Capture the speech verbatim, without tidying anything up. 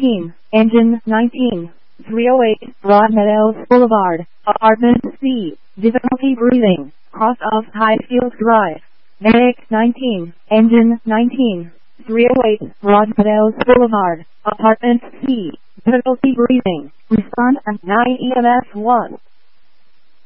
nineteen, engine nineteen, three oh eight, Broadmeadows Boulevard, apartment C, difficulty breathing, cross of Highfield Drive. Medic nineteen, engine nineteen, three oh eight, Broadmeadows Boulevard, apartment C, difficulty breathing, respond at nine E M S one.